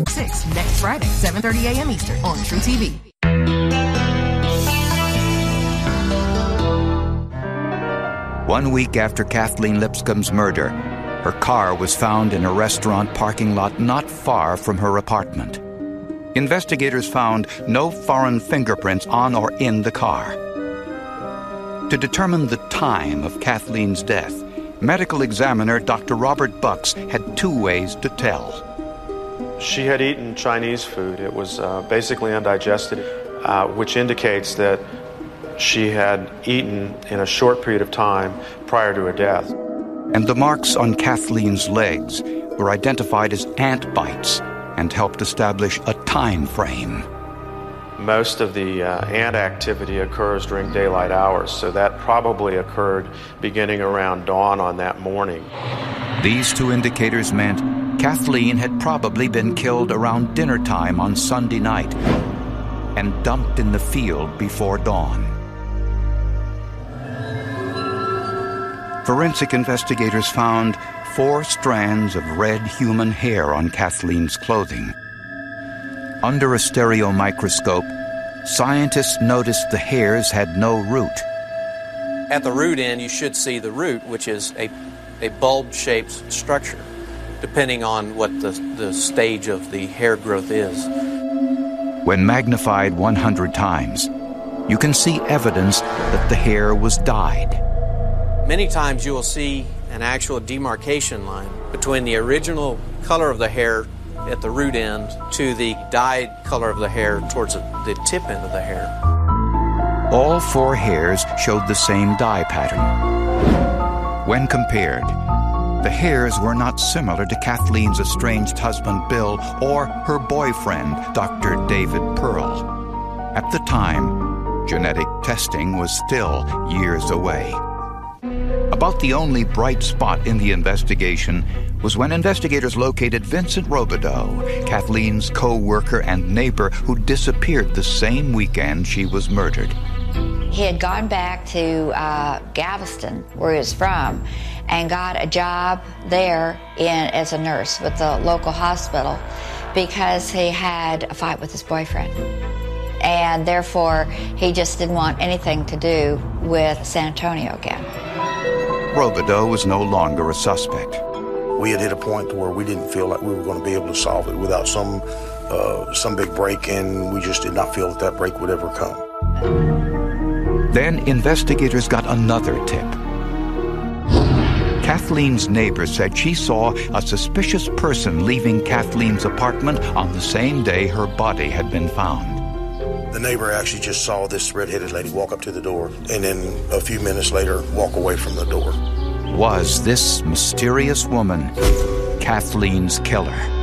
6 next Friday, 7:30 a.m. Eastern on True TV. One week after Kathleen Lipscomb's murder, her car was found in a restaurant parking lot not far from her apartment. Investigators found no foreign fingerprints on or in the car. To determine the time of Kathleen's death, medical examiner Dr. Robert Bucks had two ways to tell. She had eaten Chinese food. It was basically undigested, which indicates that she had eaten in a short period of time prior to her death. And the marks on Kathleen's legs were identified as ant bites and helped establish a time frame. Most of the ant activity occurs during daylight hours, so that probably occurred beginning around dawn on that morning. These two indicators meant Kathleen had probably been killed around dinner time on Sunday night and dumped in the field before dawn. Forensic investigators found 4 strands of red human hair on Kathleen's clothing. Under a stereo microscope, scientists noticed the hairs had no root. At the root end, you should see the root, which is a bulb-shaped structure, depending on what the stage of the hair growth is. When magnified 100 times, you can see evidence that the hair was dyed. Many times you will see an actual demarcation line between the original color of the hair at the root end to the dyed color of the hair towards the tip end of the hair. All 4 hairs showed the same dye pattern. When compared, the hairs were not similar to Kathleen's estranged husband Bill or her boyfriend, Dr. David Pearl. At the time, genetic testing was still years away. About the only bright spot in the investigation was when investigators located Vincent Robideau, Kathleen's co-worker and neighbor who disappeared the same weekend she was murdered. He had gone back to Galveston, where he was from, and got a job there as a nurse with the local hospital because he had a fight with his boyfriend. And therefore, he just didn't want anything to do with San Antonio again. Robideau was no longer a suspect. We had hit a point to where we didn't feel like we were going to be able to solve it without some big break, and we just did not feel that break would ever come. Then investigators got another tip. Kathleen's neighbor said she saw a suspicious person leaving Kathleen's apartment on the same day her body had been found. The neighbor actually just saw this red-headed lady walk up to the door and then a few minutes later walk away from the door. Was this mysterious woman Kathleen's killer?